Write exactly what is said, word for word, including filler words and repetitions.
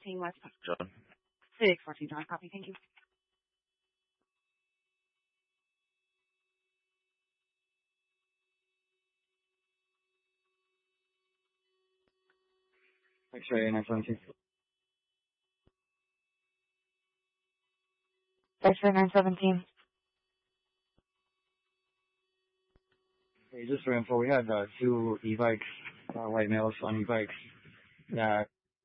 fourteen West. John. six fourteen John. Copy. Thank you. X-ray nine seventeen. X-ray nine seventeen. Hey, just for info, we had uh, two e-bikes, uh, white males on e-bikes that